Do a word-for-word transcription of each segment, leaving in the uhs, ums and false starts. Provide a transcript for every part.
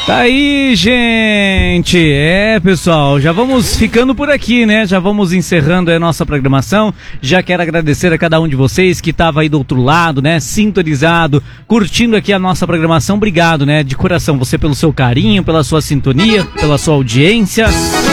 Tá aí, gente. É, pessoal, já vamos ficando por aqui, né? Já vamos encerrando a nossa programação. Já quero agradecer a cada um de vocês que estava aí do outro lado, né? Sintonizado, curtindo aqui a nossa programação. Obrigado, né? De coração, você pelo seu carinho, pela sua sintonia, pela sua audiência.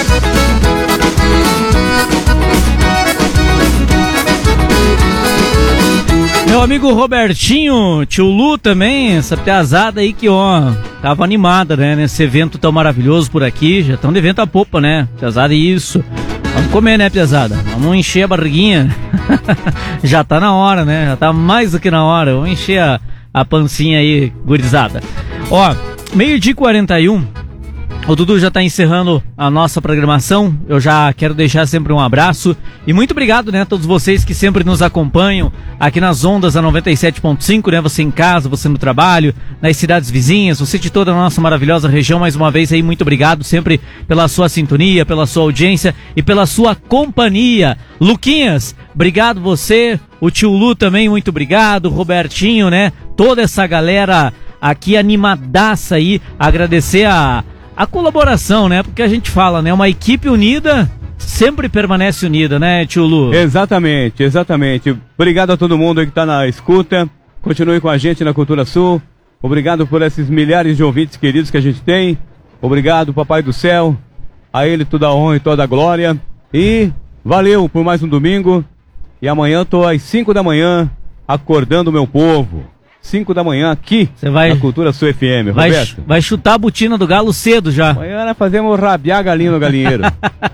Meu amigo Robertinho, tio Lu também, essa piazada aí que, ó, tava animada, né, nesse evento tão maravilhoso por aqui, já estão de vento a popa, né, piazada, isso, vamos comer, né, piazada, vamos encher a barriguinha, já tá na hora, né, já tá mais do que na hora, vamos encher a, a pancinha aí, gurizada. Ó, meio-dia e quarenta e um, o Dudu já está encerrando a nossa programação. Eu já quero deixar sempre um abraço e muito obrigado, né, a todos vocês que sempre nos acompanham aqui nas ondas da noventa e sete ponto cinco, né, você em casa, você no trabalho, nas cidades vizinhas, você de toda a nossa maravilhosa região. Mais uma vez aí, muito obrigado sempre pela sua sintonia, pela sua audiência e pela sua companhia. Luquinhas, obrigado você, o tio Lu também, muito obrigado, Robertinho, né, toda essa galera aqui animadaça aí, agradecer a A colaboração, né? Porque a gente fala, né? Uma equipe unida sempre permanece unida, né, tio Lu? Exatamente, exatamente. Obrigado a todo mundo que está na escuta. Continue com a gente na Cultura Sul. Obrigado por esses milhares de ouvintes queridos que a gente tem. Obrigado, Papai do Céu. A ele toda a honra e toda a glória. E valeu por mais um domingo. E amanhã estou às cinco da manhã acordando o meu povo. cinco da manhã aqui vai, na Cultura Sul F M, vai, Roberto. Vai chutar a botina do galo cedo já. Amanhã nós fazemos rabiar galinha no galinheiro.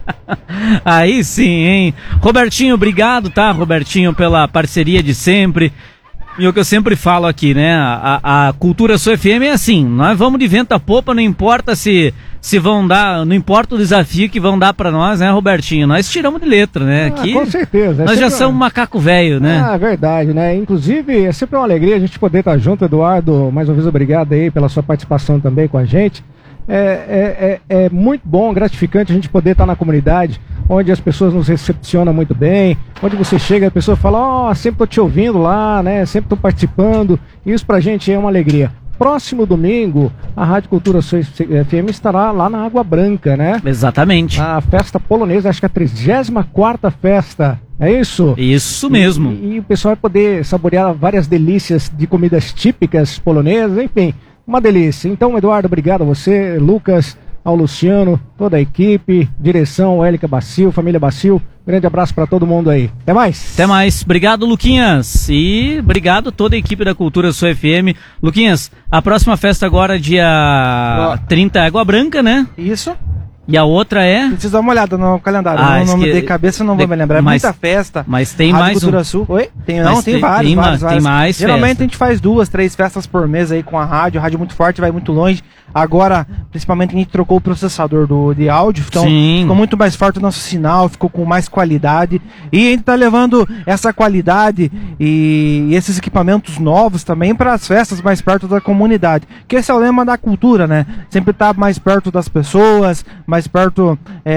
Aí sim, hein? Robertinho, obrigado, tá, Robertinho, pela parceria de sempre. E o que eu sempre falo aqui, né? A, a Cultura Sul F M é assim, nós vamos de vento a popa, não importa se, se vão dar, não importa o desafio que vão dar pra nós, né, Robertinho? Nós tiramos de letra, né? Ah, aqui, com certeza. É nós já sempre... somos macaco velho, né? Ah, verdade, né? Inclusive, é sempre uma alegria a gente poder estar junto, Eduardo. Mais uma vez, obrigado aí pela sua participação também com a gente. É, é, é, é muito bom, gratificante a gente poder estar na comunidade, onde as pessoas nos recepcionam muito bem, onde você chega e a pessoa fala, ó, oh, sempre tô te ouvindo lá, né? Sempre tô participando. Isso pra gente é uma alegria. Próximo domingo, a Rádio Cultura Sul F M estará lá na Água Branca, né? Exatamente. A festa polonesa, acho que é a trigésima quarta festa. É isso? Isso mesmo. E, e o pessoal vai poder saborear várias delícias de comidas típicas polonesas, enfim, uma delícia. Então, Eduardo, obrigado a você, Lucas, ao Luciano, toda a equipe, direção, Élica Bacil, família Bacil. Grande abraço para todo mundo aí. Até mais. Até mais. Obrigado, Luquinhas. E obrigado a toda a equipe da Cultura Sul F M. Luquinhas, a próxima festa agora, dia trinta, é Água Branca, né? Isso. E a outra é? Preciso dar uma olhada no calendário. Ah, não, não que... me dei cabeça, não vou de... me lembrar. É mas, muita festa. Mas tem Rádio mais Cultura um... Sul. Oi? Tem, não, mas tem, tem vários, tem vários, ma... vários. Tem mais Geralmente festa. a gente faz duas, três festas por mês aí com a rádio. A rádio é muito forte, vai muito longe. Agora, principalmente, a gente trocou o processador do, de áudio. Então, Sim. ficou muito mais forte o nosso sinal, ficou com mais qualidade. E a gente tá levando essa qualidade e, e esses equipamentos novos também para as festas mais perto da comunidade. Que esse é o lema da cultura, né? Sempre tá mais perto das pessoas, mais perto...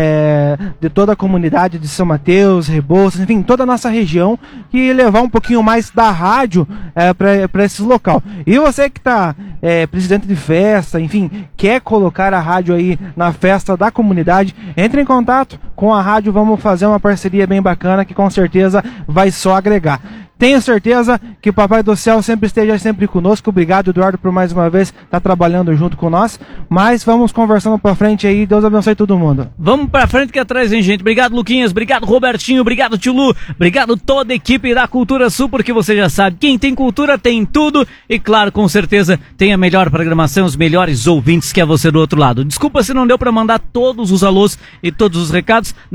É, de toda a comunidade de São Mateus, Rebouças, enfim, toda a nossa região, e levar um pouquinho mais da rádio é, para esse local. E você que está é, presidente de festa, enfim, quer colocar a rádio aí na festa da comunidade, entre em contato com a rádio, vamos fazer uma parceria bem bacana que com certeza vai só agregar. Tenho certeza que o Papai do Céu sempre esteja sempre conosco. Obrigado, Eduardo, por mais uma vez estar trabalhando junto com nós. Mas vamos conversando pra frente aí. Deus abençoe todo mundo. Vamos pra frente que atrás, hein, gente? Obrigado, Luquinhas. Obrigado, Robertinho. Obrigado, tio Lu. Obrigado toda a equipe da Cultura Sul, porque você já sabe, quem tem cultura tem tudo. E claro, com certeza, tem a melhor programação, os melhores ouvintes que é você do outro lado. Desculpa se não deu pra mandar todos os alôs e todos os recados.